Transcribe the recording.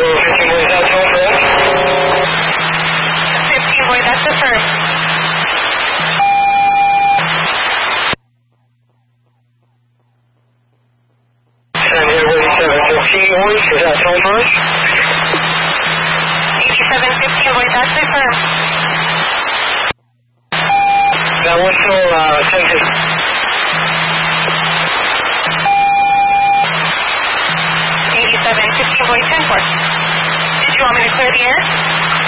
boy, that's all correct? 15 boy, that's affirmed. San Diego 8715 boy, is that all correct? 8715 boy, that's affirmed. Now what's your 1050? 8715 boy, 10-4. Did you want me to clear the air?